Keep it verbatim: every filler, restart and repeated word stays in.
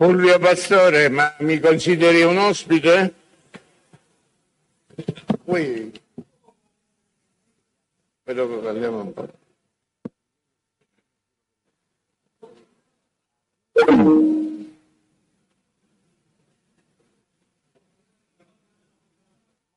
Fulvio Pastore, ma mi consideri un ospite? Poi, poi dopo parliamo un po'.